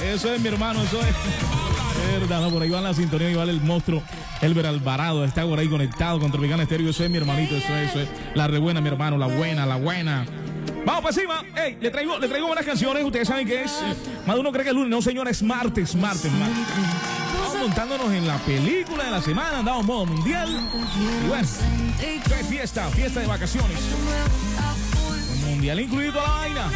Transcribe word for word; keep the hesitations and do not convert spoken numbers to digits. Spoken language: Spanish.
Eso es, mi hermano, eso es. Verdad, no, por ahí va la sintonía, igual el monstruo Elber Alvarado está por ahí conectado con Tropicana Estéreo. Eso es, mi hermanito, eso es, eso es. La re buena, mi hermano, la buena, la buena. Vamos para encima. Ey, le traigo, le traigo buenas canciones. Ustedes saben que es. Más de uno cree que es lunes. No, señor, es martes, martes, martes. Estamos montándonos en la película de la semana. Andamos modo mundial. Y bueno, es fiesta, fiesta de vacaciones. Mundial incluido toda la vaina.